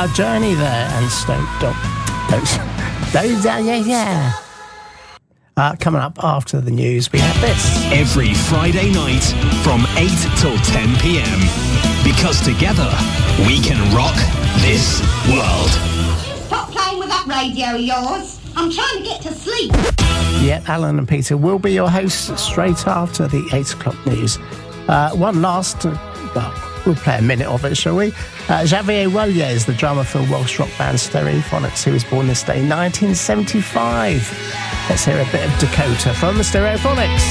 Journey there and Stone Dog. Yeah. Coming up after the news, we have this. Every Friday night from 8 till 10 p.m. Because together we can rock this world. Stop playing with that radio of yours. I'm trying to get to sleep. Yeah, Alan and Peter will be your hosts straight after the 8 o'clock news. One last, we'll play a minute of it, shall we? Xavier Wolier is the drummer for Welsh rock band Stereophonics, who was born this day in 1975. Let's hear a bit of Dakota from the Stereophonics.